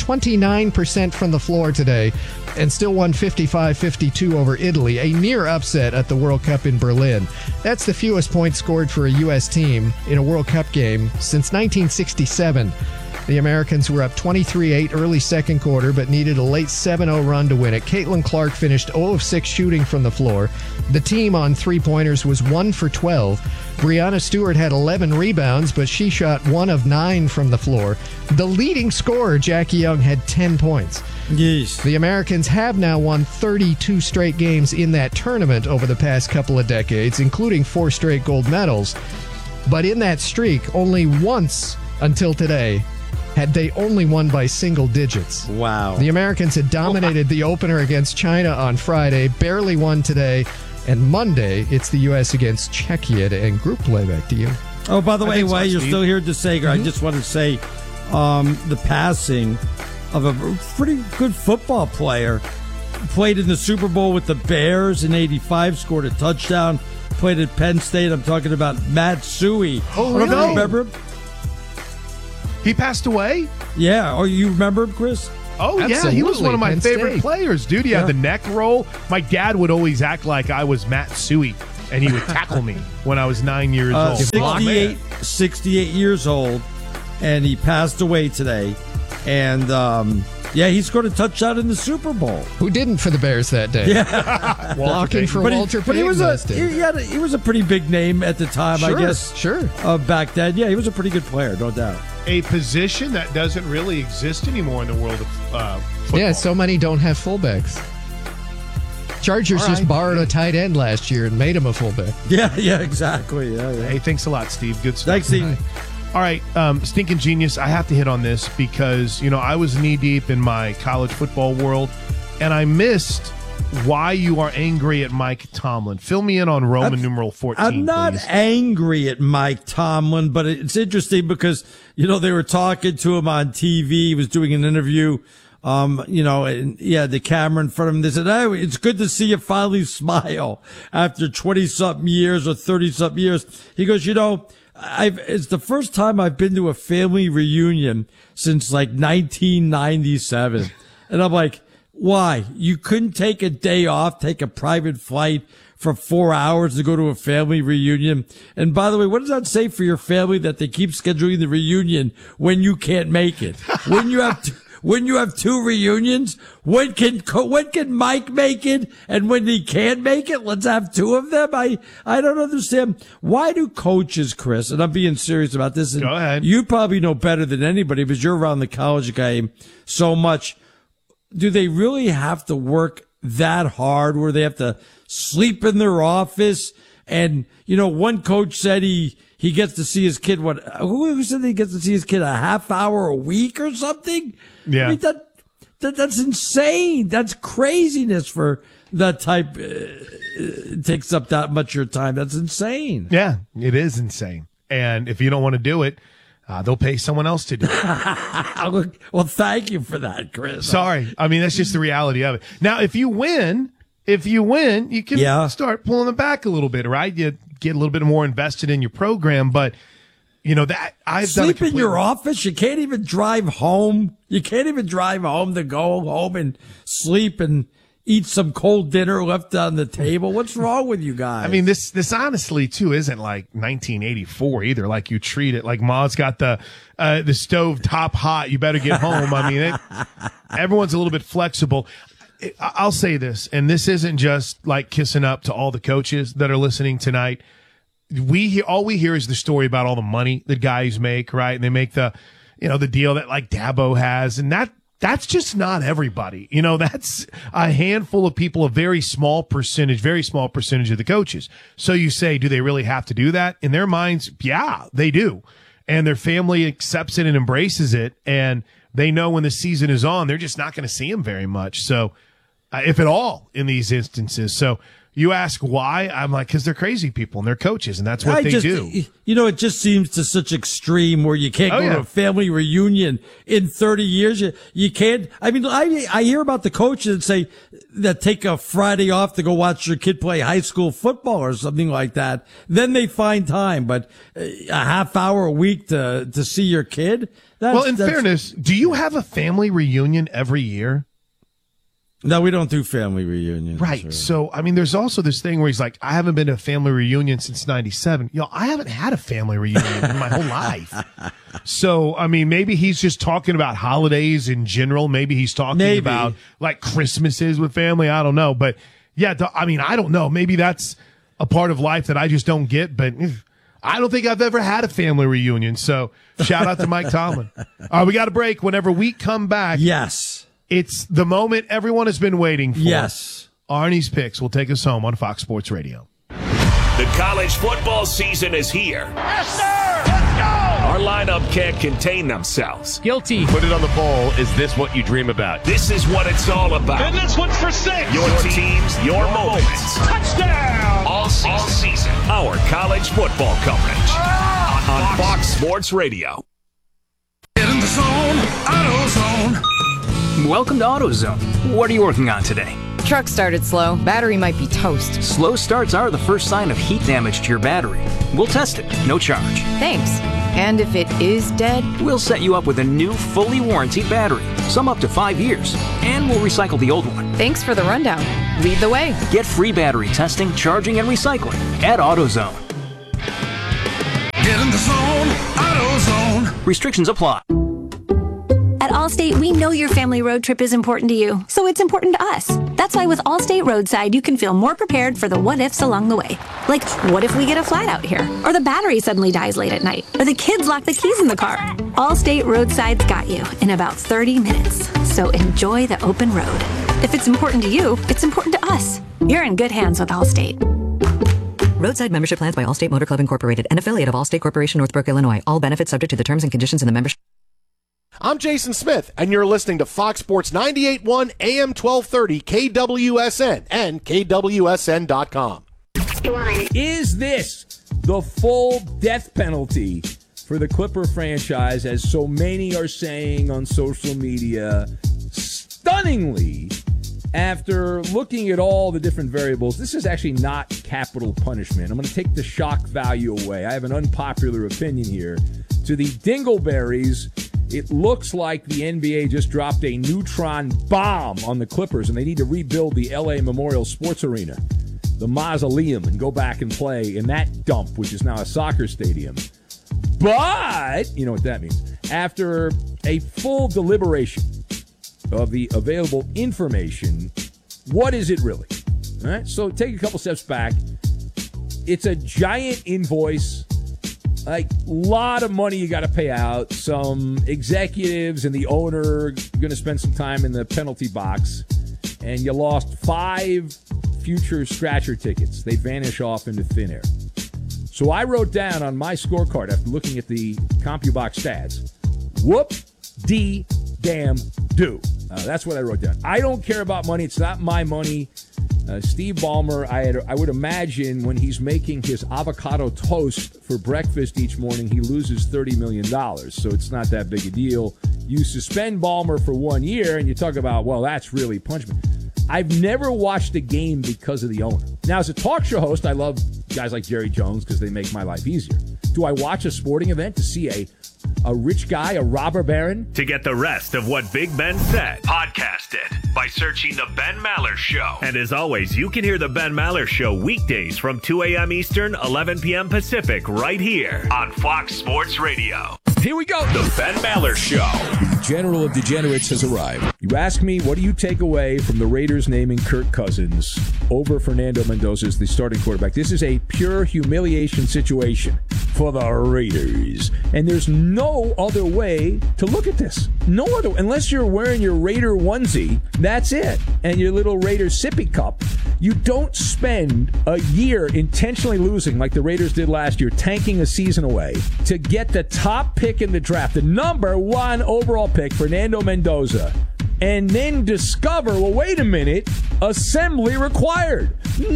29% from the floor today and still won 55-52 over Italy, a near upset at the World Cup in Berlin. That's the fewest points scored for a U.S. team in a World Cup game since 1967. The Americans were up 23-8 early second quarter, but needed a late 7-0 run to win it. Caitlin Clark finished 0 of 6 shooting from the floor. The team on three-pointers was 1 for 12. Breanna Stewart had 11 rebounds, but she shot 1 of 9 from the floor. The leading scorer, Jackie Young, had 10 points. Yes. The Americans have now won 32 straight games in that tournament over the past couple of decades, including 4 straight gold medals. But in that streak, only once until today had they only won by single digits. Wow. The Americans had dominated the opener against China on Friday, barely won today, and Monday it's the U.S. against Czechia and group play. Back to you. Oh, by the way, while you're still here, DeSager, I just want to say the passing of a pretty good football player. Played in the Super Bowl with the Bears in '85, scored a touchdown. Played at Penn State. I'm talking about Matt Suhey. Oh, I don't know if you really? remember him? He passed away? Yeah. Or you remember him, Chris? Oh, yeah. He was one of my Penn favorite State. players, dude. He had the neck roll. My dad would always act like I was Matt Suhey, and he would tackle me when I was 9 years old. 68 years old, and he passed away today. And, he scored a touchdown in the Super Bowl. Who didn't for the Bears that day? Yeah. Blocking for Walter But he was Payton. he was a pretty big name at the time, I guess. Sure. Back then. Yeah, he was a pretty good player, no doubt. A position that doesn't really exist anymore in the world of football. Yeah, so many don't have fullbacks. Chargers just borrowed a tight end last year and made him a fullback. Yeah, exactly. Yeah. Hey, thanks a lot, Steve. Good stuff. Thanks, Steve. All right, Stinking Genius, I have to hit on this because, I was knee-deep in my college football world, and I missed why you are angry at Mike Tomlin. Fill me in on Roman numeral 14, I'm not please. angry at Mike Tomlin, but it's interesting because, they were talking to him on TV. He was doing an interview, and he had the camera in front of him. They said, "Hey, it's good to see you finally smile after 20-something years or 30-something years." He goes, it's the first time I've been to a family reunion since like 1997. And I'm like, why? You couldn't take a day off, take a private flight for 4 hours to go to a family reunion? And by the way, what does that say for your family that they keep scheduling the reunion when you can't make it? When you have two reunions, when can Mike make it, and when he can't make it, let's have two of them? I don't understand. Why do coaches, Chris, and I'm being serious about this, and go ahead. You probably know better than anybody because you're around the college game so much. Do they really have to work that hard where they have to sleep in their office? And, one coach said he gets to see his kid, who said he gets to see his kid a half hour a week or something? Yeah. I mean, that's insane. That's craziness for that type. It takes up that much of your time. That's insane. Yeah, it is insane. And if you don't want to do it, they'll pay someone else to do it. Well, thank you for that, Chris. Sorry. I mean, that's just the reality of it. Now, if you win, you can start pulling it back a little bit, right? You get a little bit more invested in your program, but that I've sleep in your office. You can't even drive home. You can't even drive home to go home and sleep and eat some cold dinner left on the table. What's wrong with you guys? I mean, this honestly too isn't like 1984 either. Like you treat it like Ma's got the stove top hot. You better get home. I mean, everyone's a little bit flexible. I'll say this, and this isn't just like kissing up to all the coaches that are listening tonight. All we hear is the story about all the money that guys make, right? And they make the deal that like Dabo has, and that's just not everybody. That's a handful of people, a very small percentage of the coaches. So you say, do they really have to do that? In their minds, yeah, they do. And their family accepts it and embraces it. And they know when the season is on, they're just not going to see them very much. So, if at all in these instances. So you ask why? I'm like, because they're crazy people and they're coaches, and that's what they do. It just seems to such extreme where you can't go to a family reunion in 30 years. You can't. I mean, I hear about the coaches that take a Friday off to go watch your kid play high school football or something like that. Then they find time, but a half hour a week to see your kid. In fairness, do you have a family reunion every year? No, we don't do family reunions. Right. Or... So, I mean, there's also this thing where he's like, I haven't been to a family reunion since 97. I haven't had a family reunion in my whole life. So, I mean, maybe he's just talking about holidays in general. Maybe he's talking about like Christmases with family. I don't know. But yeah, I don't know. Maybe that's a part of life that I just don't get. But I don't think I've ever had a family reunion. So shout out to Mike Tomlin. All right, we got a break. Whenever we come back. Yes. It's the moment everyone has been waiting for. Yes. Arnie's Picks will take us home on Fox Sports Radio. The college football season is here. Yes, sir! Let's go! Our lineup can't contain themselves. Guilty. Put it on the poll. Is this what you dream about? This is what it's all about. And this one's for 6. Your teams, your moments. Touchdown! All season. Our college football coverage on Fox Sports Radio. Get in the zone, AutoZone. Welcome to AutoZone. What are you working on today? Truck started slow. Battery might be toast. Slow starts are the first sign of heat damage to your battery. We'll test it, no charge. Thanks. And if it is dead? We'll set you up with a new, fully warranted battery, some up to 5 years, and we'll recycle the old one. Thanks for the rundown. Lead the way. Get free battery testing, charging, and recycling at AutoZone. Get in the zone, AutoZone. Restrictions apply. At Allstate, we know your family road trip is important to you, so it's important to us. That's why with Allstate Roadside, you can feel more prepared for the what-ifs along the way. Like, what if we get a flat out here? Or the battery suddenly dies late at night? Or the kids lock the keys in the car? Allstate Roadside's got you in about 30 minutes. So enjoy the open road. If it's important to you, it's important to us. You're in good hands with Allstate. Roadside membership plans by Allstate Motor Club Incorporated, an affiliate of Allstate Corporation, Northbrook, Illinois. All benefits subject to the terms and conditions in the membership. I'm Jason Smith, and you're listening to Fox Sports 98.1 AM 1230 KWSN and KWSN.com. Is this the full death penalty for the Clipper franchise, as so many are saying on social media? Stunningly, after looking at all the different variables, this is actually not capital punishment. I'm going to take the shock value away. I have an unpopular opinion here. To the Dingleberries, it looks like the NBA just dropped a neutron bomb on the Clippers, and they need to rebuild the LA Memorial Sports Arena, the mausoleum, and go back and play in that dump, which is now a soccer stadium. But, you know what that means. After a full deliberation of the available information, what is it really? All right, so take a couple steps back. It's a giant invoice. Like, a lot of money you got to pay out. Some executives and the owner going to spend some time in the penalty box. And you lost 5 future scratcher tickets. They vanish off into thin air. So I wrote down on my scorecard after looking at the CompuBox stats, whoop-dee-damn-do. That's what I wrote down. I don't care about money. It's not my money. Steve Ballmer, I would imagine when he's making his avocado toast for breakfast each morning, he loses $30 million. So it's not that big a deal. You suspend Ballmer for 1 year, and you talk about, well, that's really punishment. I've never watched a game because of the owner. Now, as a talk show host, I love guys like Jerry Jones because they make my life easier. Do I watch a sporting event to see a rich guy, a robber baron? To get the rest of what Big Ben said, podcast it by searching The Ben Maller Show. And as always, you can hear The Ben Maller Show weekdays from 2 a.m. Eastern, 11 p.m. Pacific, right here on Fox Sports Radio. Here we go. The Ben Maller Show. The General of Degenerates has arrived. You ask me, what do you take away from the Raiders naming Kirk Cousins over Fernando Mendoza as the starting quarterback? This is a pure humiliation situation for the Raiders. And there's no other way to look at this. No other, unless you're wearing your Raider onesie, that's it. And your little Raider sippy cup. You don't spend a year intentionally losing like the Raiders did last year, tanking a season away, to get the top pick in the draft, the number 1 overall pick, Fernando Mendoza, and then discover, well, wait a minute, assembly required.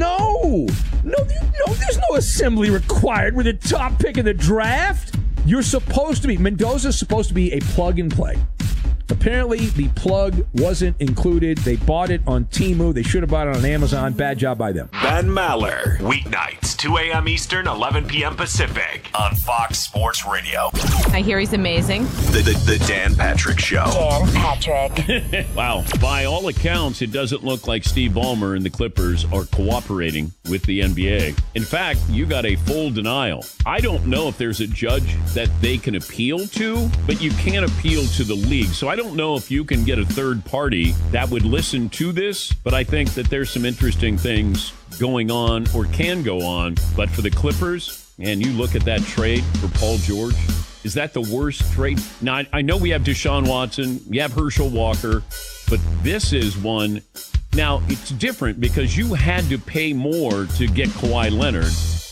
No, there's no assembly required with the top pick in the draft. You're supposed to be, Mendoza's supposed to be a plug and play. Apparently, the plug wasn't included. They bought it on Temu. They should have bought it on Amazon. Bad job by them. Ben Maller, weeknights, 2 a.m. Eastern, 11 p.m. Pacific, on Fox Sports Radio. I hear he's amazing. The Dan Patrick Show. Dan Patrick. Wow. By all accounts, it doesn't look like Steve Ballmer and the Clippers are cooperating with the NBA. In fact, you got a full denial. I don't know if there's a judge that they can appeal to, but you can't appeal to the league. So I don't know if you can get a third party that would listen to this, but I think that there's some interesting things going on or can go on. But for the Clippers, and you look at that trade for Paul George, is that the worst trade? Now, I know we have Deshaun Watson, we have Herschel Walker, but this is one. Now, it's different because you had to pay more to get Kawhi Leonard.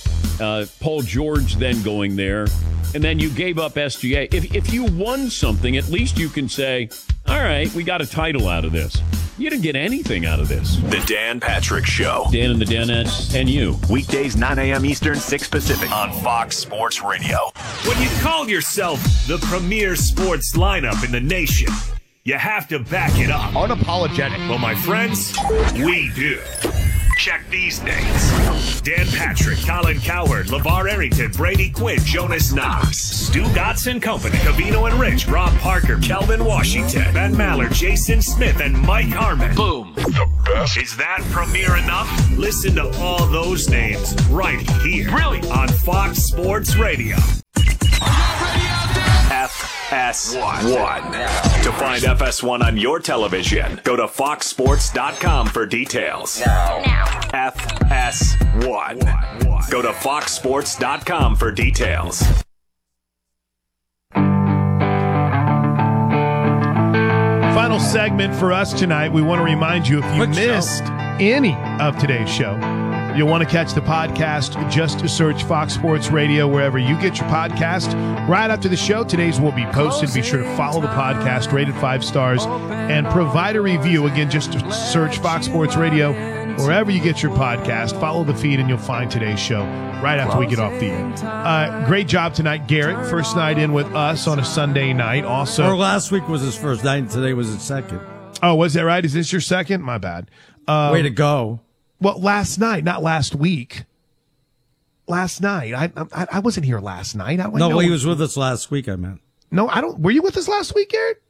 Paul George then going there, and then you gave up SGA. If you won something, at least you can say, all right, we got a title out of this. You didn't get anything out of this. The Dan Patrick Show. Dan and the Danettes and you. Weekdays, 9 a.m. Eastern, 6 Pacific, on Fox Sports Radio. When you call yourself the premier sports lineup in the nation, you have to back it up. Unapologetic. Well, my friends, we do. Check these names: Dan Patrick, Colin Cowherd, LeVar Arrington, Brady Quinn, Jonas Knox, Stu Gotts and Company, Cavino and Rich, Rob Parker, Kelvin Washington, Ben Maller, Jason Smith, and Mike Harmon. Boom. The best. Is that premiere enough? Listen to all those names right here. Really? On Fox Sports Radio. FS1. To find FS1 on your television, go to foxsports.com for details. Now. FS1. Go to foxsports.com for details. Final segment for us tonight. We want to remind you, if you missed any of today's show, you'll want to catch the podcast. Just search Fox Sports Radio wherever you get your podcast. Right after the show, today's will be posted. Be sure to follow the podcast, rated 5 stars, and provide a review. Again, just search Fox Sports Radio wherever you get your podcast. Follow the feed, and you'll find today's show right after we get off the air. Great job tonight, Garrett. First night in with us on a Sunday night. Also, or last week was his first night, and today was his second. Oh, was that right? Is this your second? My bad. Way to go. Well, last night, not last week. Last night. I wasn't here last night. No, he was with us last week, I meant. No, I don't. Were you with us last week, Garrett?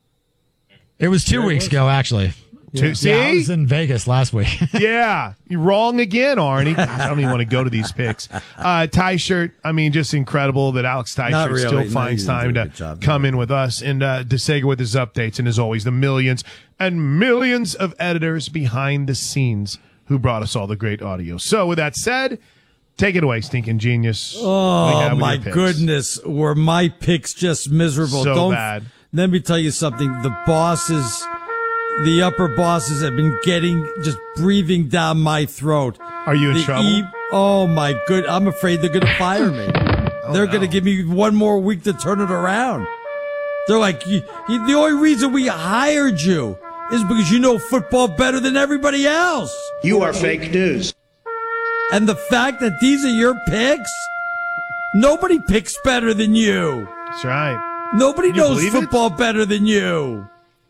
It was 2 weeks ago, actually. See? Yeah, I was in Vegas last week. Yeah. You're wrong again, Arnie. I don't even want to go to these picks. Tie shirt. I mean, just incredible that Alex Tyshirt really. still finds time to come in with us and DeSega with his updates. And as always, the millions and millions of editors behind the scenes who brought us all the great audio. So with that said, take it away, stinking genius. Oh, my goodness. Were my picks just miserable? So bad. Let me tell you something. The bosses, the upper bosses have been just breathing down my throat. Are you in trouble? Oh, my good. I'm afraid they're going to fire me. They're going to give me one more week to turn it around. They're like, the only reason we hired you is because you know football better than everybody else. You are fake news. And the fact that these are your picks, nobody picks better than you. That's right. Nobody knows football better than you.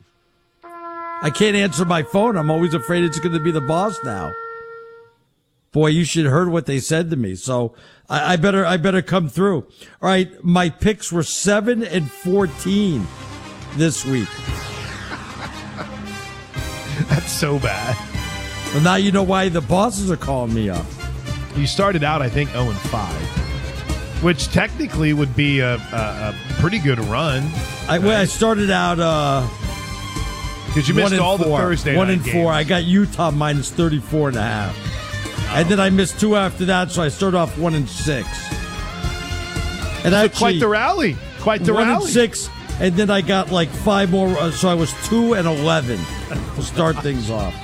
I can't answer my phone. I'm always afraid it's going to be the boss now. Boy, you should have heard what they said to me. So I better come through. All right. My picks were 7 and 14 this week. That's so bad. Well, now you know why the bosses are calling me up. You started out, I think, 0 and 5, which technically would be a pretty good run. I started out because you missed all the Thursday 1 night and 4. games. I got Utah minus 34.5. And then I missed 2 after that, so I started off 1 and 6. And actually, quite the rally. Quite the 1 rally. and 6, and then I got like 5 more, so I was 2 and 11 to start things off.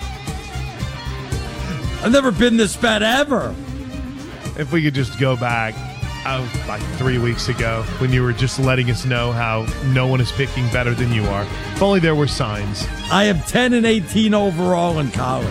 I've never been this bad ever. If we could just go back like 3 weeks ago when you were just letting us know how no one is picking better than you are. If only there were signs. I am 10 and 18 overall in college.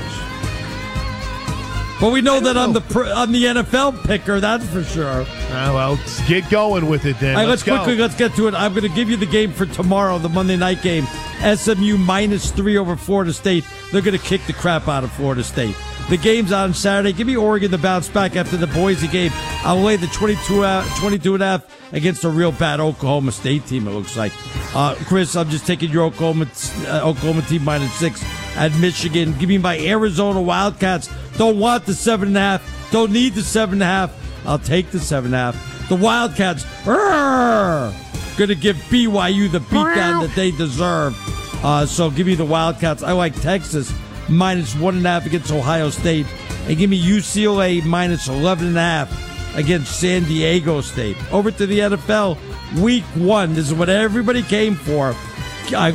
But we know that I'm the NFL picker, that's for sure. Well, let's get going with it then. All right, let's get to it. I'm going to give you the game for tomorrow, the Monday night game. SMU minus 3 over Florida State. They're going to kick the crap out of Florida State. The game's on Saturday. Give me Oregon to bounce back after the Boise game. I'll lay the 22.5 against a real bad Oklahoma State team, it looks like. Chris, I'm just taking your Oklahoma team minus 6 at Michigan. Give me my Arizona Wildcats. Don't want the 7.5. Don't need the 7.5. I'll take the 7.5. The Wildcats, going to give BYU the beatdown that they deserve. So give me the Wildcats. I like Texas minus 1.5 against Ohio State. And give me UCLA minus 11.5 against San Diego State. Over to the NFL, week 1. This is what everybody came for. I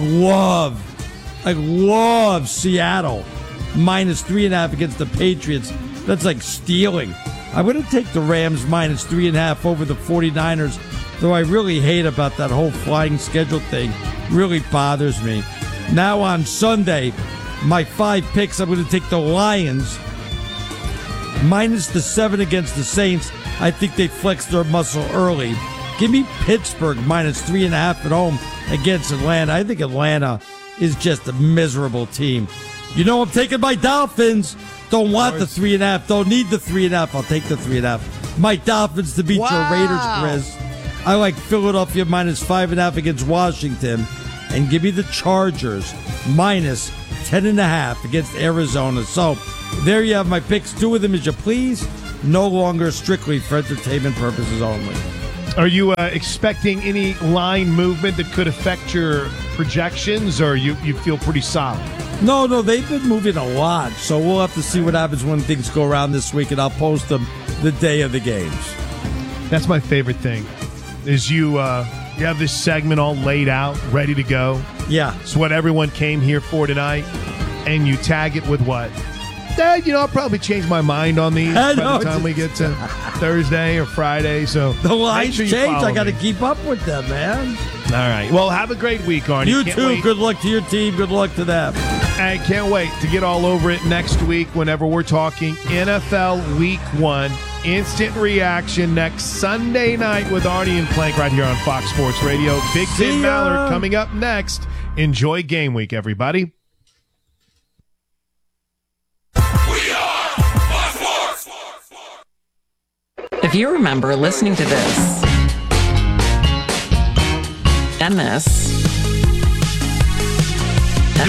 love Seattle minus 3.5 against the Patriots. That's like stealing. I'm going to take the Rams minus 3.5 over the 49ers, though I really hate about that whole flying schedule thing. Really bothers me. Now on Sunday, my 5 picks, I'm going to take the Lions minus the 7 against the Saints. I think they flexed their muscle early. Give me Pittsburgh minus 3.5 at home against Atlanta. I think Atlanta is just a miserable team. You know, I'm taking my Dolphins. Don't want the 3.5. Don't need the 3.5. I'll take the 3.5. My Dolphins to beat your Raiders, Chris. I like Philadelphia minus 5.5 against Washington. And give me the Chargers minus 10.5 against Arizona. So there you have my picks. Do with them as you please. No longer strictly for entertainment purposes only. Are you expecting any line movement that could affect your projections, or you feel pretty solid? No, they've been moving a lot. So we'll have to see what happens when things go around this week, and I'll post them the day of the games. That's my favorite thing, is you have this segment all laid out, ready to go. Yeah. It's what everyone came here for tonight, and you tag it with what? I'll probably change my mind on these by the time we get to Thursday or Friday. So the lines change. I got to me. keep up with them, man. All right. Well, have a great week, Arnie. You Can't too. wait. Good luck to your team. Good luck to them. I can't wait to get all over it next week whenever we're talking NFL Week 1. Instant reaction next Sunday night with Arnie and Plank right here on Fox Sports Radio. Big Tim Mallard coming up next. Enjoy game week, everybody. If you remember listening to this, and this, and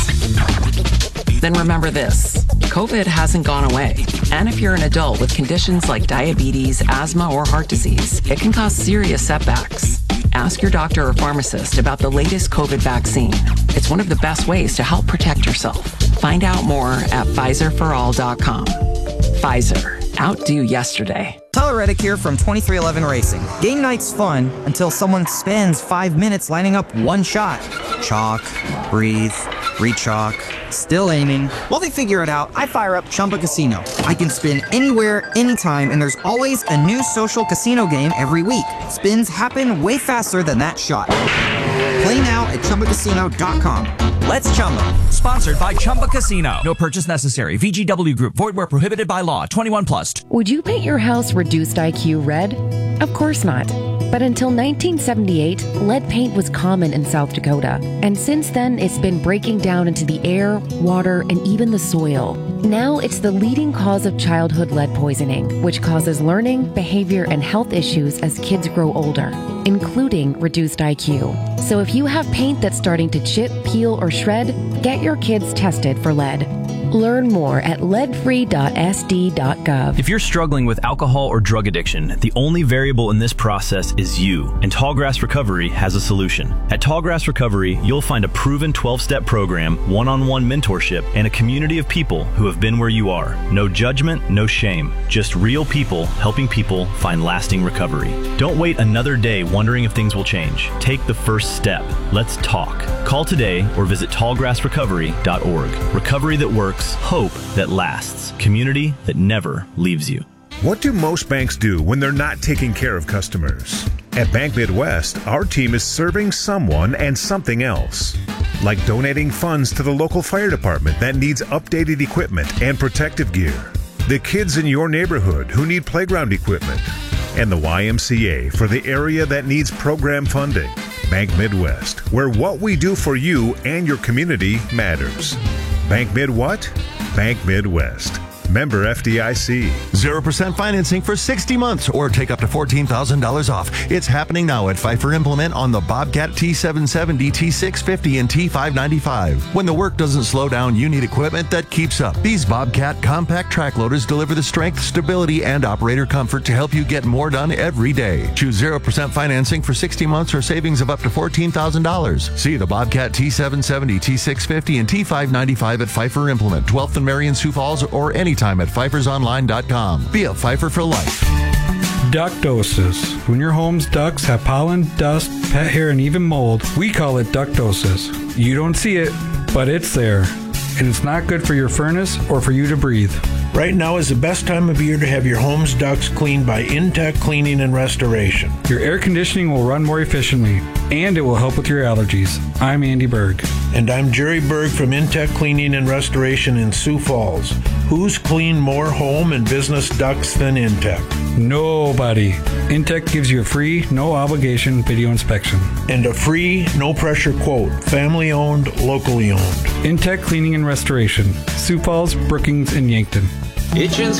this, then remember this. COVID hasn't gone away. And if you're an adult with conditions like diabetes, asthma, or heart disease, it can cause serious setbacks. Ask your doctor or pharmacist about the latest COVID vaccine. It's one of the best ways to help protect yourself. Find out more at PfizerForAll.com. Pfizer. Outdo yesterday. Tyler Reddick here from 2311 Racing. Game night's fun until someone spends 5 minutes lining up one shot. Chalk, breathe, re-chalk, still aiming. While they figure it out, I fire up Chumba Casino. I can spin anywhere, anytime, and there's always a new social casino game every week. Spins happen way faster than that shot. Play now at ChumbaCasino.com. Let's Chumba. Sponsored by Chumba Casino. No purchase necessary. VGW Group. Void where prohibited by law. 21 plus. Would you paint your house reduced IQ red? Of course not. But until 1978, lead paint was common in South Dakota. And since then, it's been breaking down into the air, water, and even the soil. Now it's the leading cause of childhood lead poisoning, which causes learning, behavior, and health issues as kids grow older, including reduced IQ. So if you have paint that's starting to chip, peel, or shred, get your kids tested for lead. Learn more at leadfree.sd.gov. If you're struggling with alcohol or drug addiction, the only variable in this process is you, and Tallgrass Recovery has a solution. At Tallgrass Recovery, you'll find a proven 12-step program, one-on-one mentorship, and a community of people who have been where you are. No judgment, no shame, just real people helping people find lasting recovery. Don't wait another day wondering if things will change. Take the first step. Let's talk. Call today or visit tallgrassrecovery.org. Recovery that works. Hope that lasts. Community that never leaves you. What do most banks do when they're not taking care of customers? At Bank Midwest, our team is serving someone and something else. Like donating funds to the local fire department that needs updated equipment and protective gear. The kids in your neighborhood who need playground equipment. And the YMCA for the area that needs program funding. Bank Midwest, where what we do for you and your community matters. Bank Mid what? Bank Midwest. Member FDIC. 0% financing for 60 months or take up to $14,000 off. It's happening now at Pfeiffer Implement on the Bobcat T770, T650, and T595. When the work doesn't slow down, you need equipment that keeps up. These Bobcat compact track loaders deliver the strength, stability, and operator comfort to help you get more done every day. Choose 0% financing for 60 months or savings of up to $14,000. See the Bobcat T770, T650, and T595 at Pfeiffer Implement, 12th and Marion, Sioux Falls, or anytime at pfeifersonline.com. Be a Pfeiffer for life. Ductosis. When your home's ducts have pollen, dust, pet hair, and even mold, we call it ductosis. You don't see it, but it's there. And it's not good for your furnace or for you to breathe. Right now is the best time of year to have your home's ducts cleaned by Intech Cleaning and Restoration. Your air conditioning will run more efficiently, and it will help with your allergies. I'm Andy Berg. And I'm Jerry Berg from Intech Cleaning and Restoration in Sioux Falls. Who's cleaned more home and business ducts than Intech? Nobody. Intech gives you a free, no obligation video inspection. And a free, no pressure quote. Family owned, locally owned. Intech Cleaning and Restoration. Sioux Falls, Brookings, and Yankton. Hitchens